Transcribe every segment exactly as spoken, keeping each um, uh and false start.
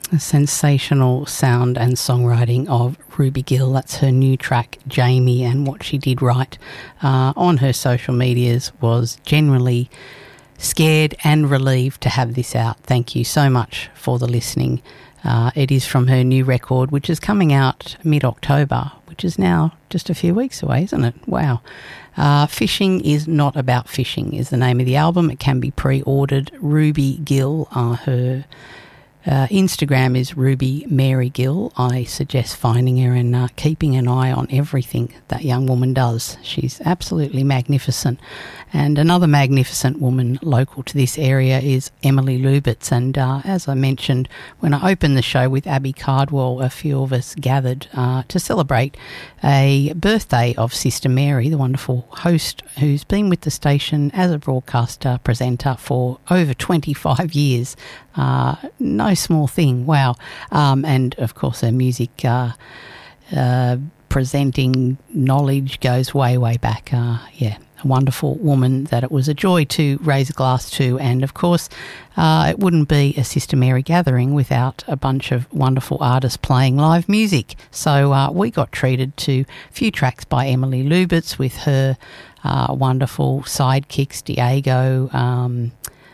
The sensational sound and songwriting of Ruby Gill. That's her new track, Jamie, and what she did write uh, on her social medias was genuinely scared and relieved to have this out. Thank you so much for the listening. Uh, it is from her new record, which is coming out mid-October, which is now just a few weeks away, isn't it? Wow. Uh, Fishing is Not About Fishing is the name of the album. It can be pre-ordered. Ruby Gill, uh, her Uh, Instagram is Ruby Mary Gill. I suggest finding her and uh, keeping an eye on everything that young woman does. She's absolutely magnificent. And another magnificent woman local to this area is Emily Lubitz. And uh, as I mentioned, when I opened the show with Abby Cardwell, a few of us gathered uh, to celebrate a birthday of Sister Mary, the wonderful host who's been with the station as a broadcaster presenter for over twenty-five years. Uh, no small thing, wow. Um, and, of course, her music uh, uh, presenting knowledge goes way, way back. Uh, yeah, a wonderful woman that it was a joy to raise a glass to. And, of course, uh, it wouldn't be a Sister Mary gathering without a bunch of wonderful artists playing live music. So uh, we got treated to a few tracks by Emily Lubitz with her uh, wonderful sidekicks, Diego, um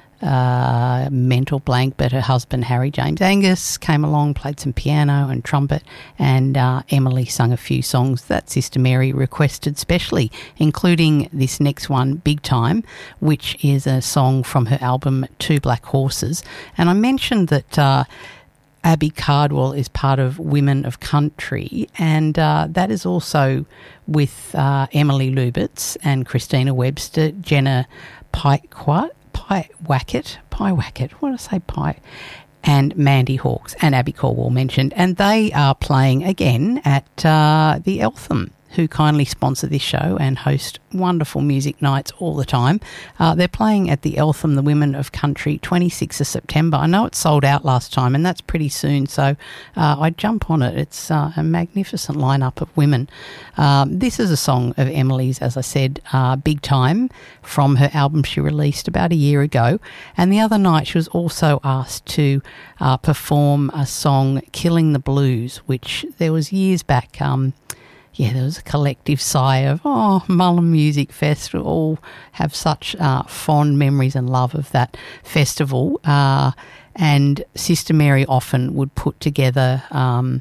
Uh, mental blank, but her husband Harry James Angus came along, played some piano and trumpet, and uh, Emily sung a few songs that Sister Mary requested specially, including this next one, Big Time, which is a song from her album Two Black Horses. And I mentioned that uh, Abby Cardwell is part of Women of Country, and uh, that is also with uh, Emily Lubitz and Christina Webster, Jenna Pikequat, Pie Wackett, Pie Wackett, what did I say, Pie, and Mandy Hawkes, and Abby Caldwell mentioned, and they are playing again at uh, the Eltham, who kindly sponsor this show and host wonderful music nights all the time. Uh, they're playing at the Eltham, the Women of Country, twenty-sixth of September. I know it sold out last time, and that's pretty soon, so uh, I'd jump on it. It's uh, a magnificent lineup of women. Um, this is a song of Emily's, as I said, uh, Big Time, from her album she released about a year ago. And the other night she was also asked to uh, perform a song, Killing the Blues, which there was years back... Um, Yeah, there was a collective sigh of, oh, Mullum Music Fest. We all have such uh, fond memories and love of that festival. Uh, and Sister Mary often would put together, um,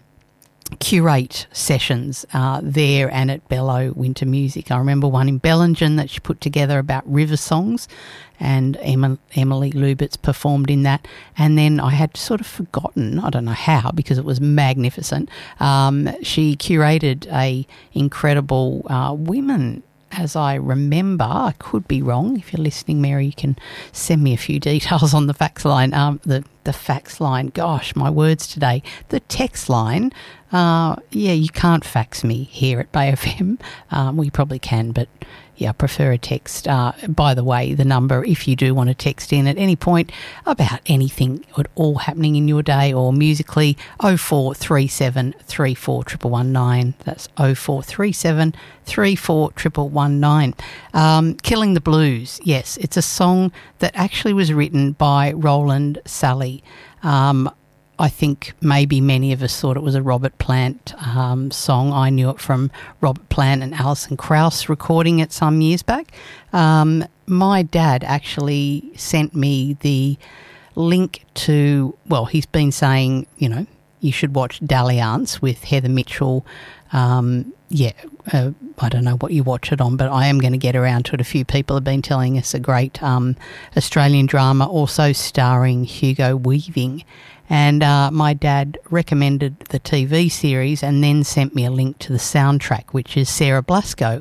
curate sessions uh, there and at Bellow Winter Music. I remember one in Bellingen that she put together about river songs, and Emma, Emily Lubitz performed in that. And then I had sort of forgotten, I don't know how, because it was magnificent. Um, she curated a incredible uh, women, as I remember. I could be wrong. If you're listening, Mary, you can send me a few details on the fax line. Um, the the fax line, gosh, my words today. The text line, uh, yeah, you can't fax me here at Bay F M. Um, we probably can, but yeah, I prefer a text. Uh, by the way, the number, if you do want to text in at any point about anything at all happening in your day or musically, oh four three seven, three four one one nine. That's oh four three seven, three four one one nine. Um, Killing the Blues, yes, it's a song that actually was written by Roland Sally. Um, I think maybe many of us thought it was a Robert Plant um, song. I knew it from Robert Plant and Alison Krauss recording it some years back. Um, my dad actually sent me the link to, well, he's been saying, you know, you should watch Dalliance with Heather Mitchell. Um, yeah, uh, I don't know what you watch it on, but I am going to get around to it. A few people have been telling us a great um, Australian drama, also starring Hugo Weaving. And uh, my dad recommended the T V series and then sent me a link to the soundtrack, which is Sarah Blasco.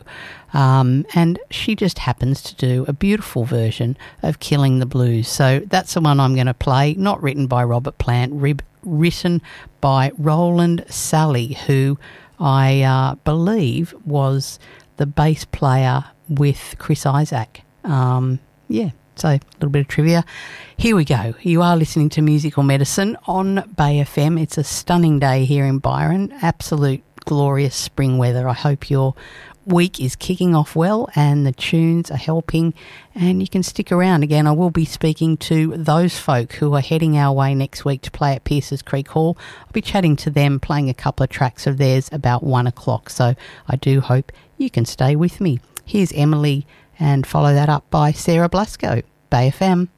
Um, and she just happens to do a beautiful version of Killing the Blues. So that's the one I'm going to play, not written by Robert Plant, rib- written by Roland Sally, who I uh, believe was the bass player with Chris Isaak. Um, yeah. So a little bit of trivia. Here we go. You are listening to Musical Medicine on Bay F M. It's a stunning day here in Byron. Absolute glorious spring weather. I hope you're week is kicking off well and the tunes are helping, and you can stick around. Again, I will be speaking to those folk who are heading our way next week to play at Pierces Creek Hall. I'll be chatting to them, playing a couple of tracks of theirs about one o'clock, so I do hope you can stay with me. Here's Emily, and follow that up by Sarah Blasco, Bay F M.